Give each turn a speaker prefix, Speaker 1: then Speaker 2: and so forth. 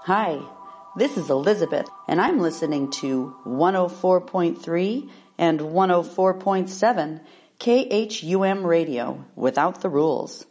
Speaker 1: Hi, this is Elizabeth, and I'm listening to 104.3 and 104.7 KHUM Radio, Without the Rules.